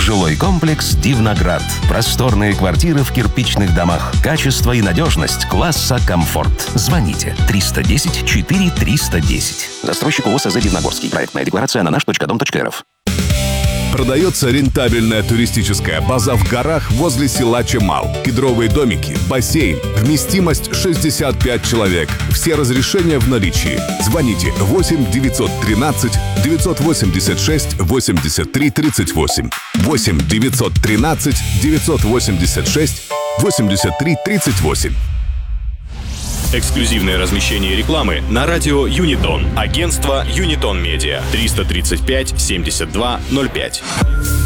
Жилой комплекс «Дивноград». Просторные квартиры в кирпичных домах. Качество и надежность класса «Комфорт». Звоните 310 4 310. Застройщик ООО «СЗ Дивногорский». Проектная декларация на наш.дом.рф. Продается рентабельная туристическая база в горах возле села Чемал. Кедровые домики, бассейн, вместимость 65 человек. Все разрешения в наличии. Звоните 8 913 986 83 38. 8 913 986 83 38. Эксклюзивное размещение рекламы на радио Юнитон. Агентство Юнитон Медиа. 335 72 05.